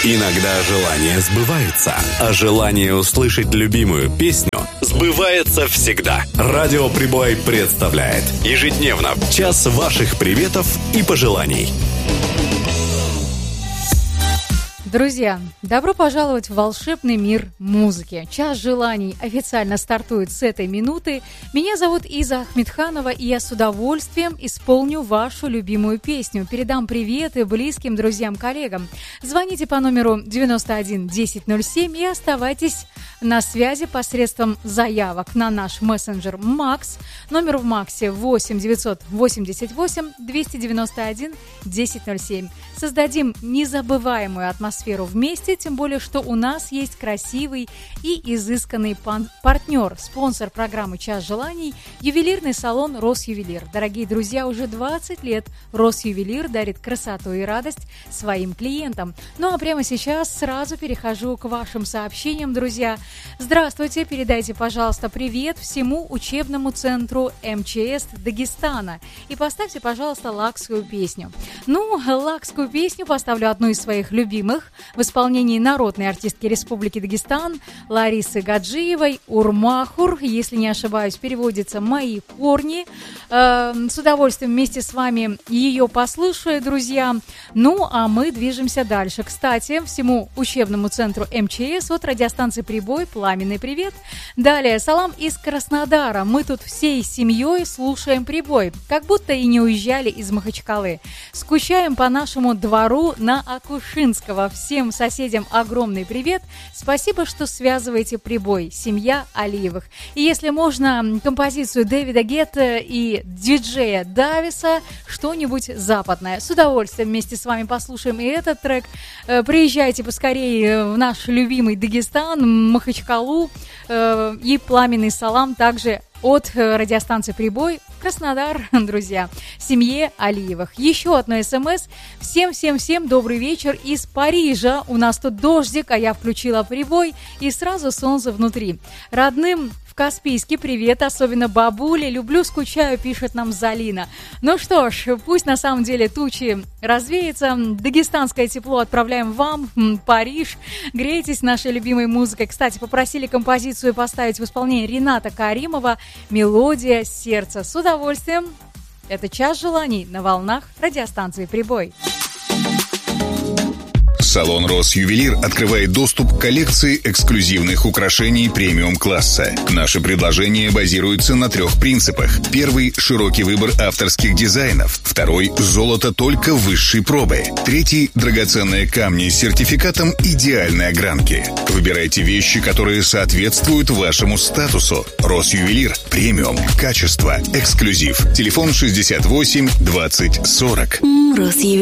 Иногда желания сбываются, а желание услышать любимую песню сбывается всегда. Радио Прибой представляет ежедневно час ваших приветов и пожеланий. Друзья, добро пожаловать в волшебный мир музыки. Час желаний официально стартует с этой минуты. Меня зовут Иза Ахмедханова, и я с удовольствием исполню вашу любимую песню. Передам приветы близким, друзьям, коллегам. Звоните по номеру 91 1007 и оставайтесь на связи посредством заявок на наш мессенджер МАКС. Номер в МАКСе 8 988 291 1007. Создадим незабываемую атмосферу вместе, тем более, что у нас есть красивый и изысканный партнер, спонсор программы «Час желаний» – ювелирный салон «Росювелир». Дорогие друзья, уже 20 лет Росювелир дарит красоту и радость своим клиентам. Ну а прямо сейчас сразу перехожу к вашим сообщениям, друзья. Здравствуйте, передайте, пожалуйста, привет всему учебному центру МЧС Дагестана и поставьте, пожалуйста, лакскую песню. Ну, лакскую песню поставлю одну из своих любимых в исполнении народной артистки Республики Дагестан Ларисы Гаджиевой «Урмахур», если не ошибаюсь, переводится «Мои корни». С удовольствием вместе с вами ее послушаю, друзья. Ну, а мы движемся дальше. Кстати, всему учебному центру МЧС от радиостанции «Прибой» пламенный привет. Далее, салам из Краснодара. Мы тут всей семьей слушаем «Прибой», как будто и не уезжали из Махачкалы. Скучаем по нашему двору на Акушинского. Всем соседям огромный привет. Спасибо, что связываете «Прибой». Семья Алиевых. И если можно, композицию Дэвида Гетта и диджея Дависа, что-нибудь западное. С удовольствием вместе с вами послушаем и этот трек. Приезжайте поскорее в наш любимый Дагестан, Махачкалу. И пламенный салам также от радиостанции «Прибой», Краснодар, друзья, семье Алиевых. Еще одно СМС. Всем добрый вечер из Парижа. У нас тут дождик, а я включила «Прибой» и сразу солнце внутри. Родным в Каспийске привет, особенно бабуле. Люблю, скучаю, пишет нам Залина. Ну что ж, пусть на самом деле тучи развеются. Дагестанское тепло отправляем вам, Париж. Грейтесь нашей любимой музыкой. Кстати, попросили композицию поставить в исполнении Рената Каримова «Мелодия сердца». С удовольствием. Это «Час желаний» на волнах радиостанции «Прибой». Салон «Росювелир» открывает доступ к коллекции эксклюзивных украшений премиум-класса. Наши предложения базируются на 3 принципах. Первый – широкий выбор авторских дизайнов. Второй – золото только высшей пробы. Третий – драгоценные камни с сертификатом идеальной огранки. Выбирайте вещи, которые соответствуют вашему статусу. «Росювелир» – премиум, качество, эксклюзив. Телефон 68 20 40.